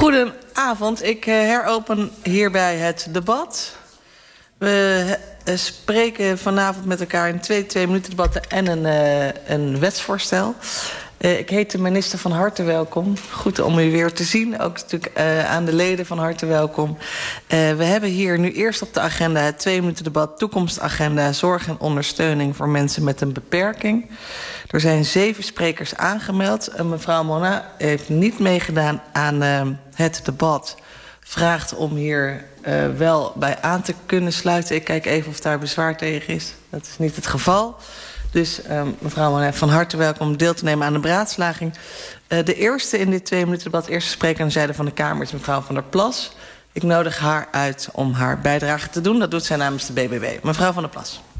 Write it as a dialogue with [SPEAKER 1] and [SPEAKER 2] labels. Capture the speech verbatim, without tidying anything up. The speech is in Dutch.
[SPEAKER 1] Goedenavond, ik heropen hierbij het debat. We spreken vanavond met elkaar in twee, twee minuten debatten en een, uh, een wetsvoorstel. Uh, ik heet de minister van harte welkom. Goed om u weer te zien. Ook natuurlijk uh, aan de leden van harte welkom. Uh, we hebben hier nu eerst op de agenda het twee minuten debat toekomstagenda zorg en ondersteuning voor mensen met een beperking. Er zijn zeven sprekers aangemeld. Uh, mevrouw Mona heeft niet meegedaan aan uh, het debat. Vraagt om hier uh, wel bij aan te kunnen sluiten. Ik kijk even of daar bezwaar tegen is. Dat is niet het geval. Dus uh, mevrouw Mona, van harte welkom om deel te nemen aan de beraadslaging. Uh, de eerste in dit twee minuten debat, eerste spreker aan de zijde van de Kamer is mevrouw Van der Plas. Ik nodig haar uit om haar bijdrage te doen. Dat doet zij namens de B B B. Mevrouw Van der Plas.